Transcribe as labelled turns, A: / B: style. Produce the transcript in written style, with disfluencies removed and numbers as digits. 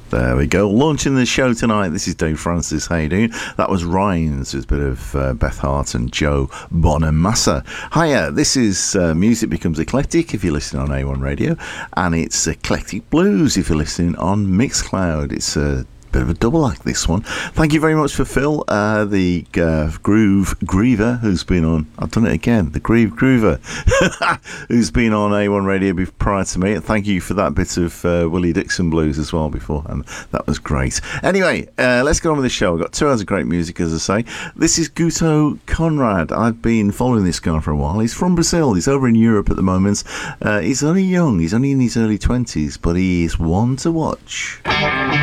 A: There we go. Launching the show tonight. This is Dave Francis. How you doing? That was Rhines with a bit of Beth Hart and Joe Bonamassa. Hiya. This is Music Becomes Eclectic if you're listening on A1 Radio, and it's Eclectic Blues if you're listening on Mixcloud. It's a bit of a double act, this one. Thank you very much for Phil, the Groove Griever, who's been on, I've done it again, the Groove Groover, who's been on A1 Radio prior to me. Thank you for that bit of Willie Dixon blues as well before, and that was great. Anyway, let's get on with the show. I've got 2 hours of great music, as I say. This is Guto Conrad. I've been following this guy for a while. He's from Brazil. He's over in Europe at the moment. He's only young. He's only in his early 20s, but he is one to watch.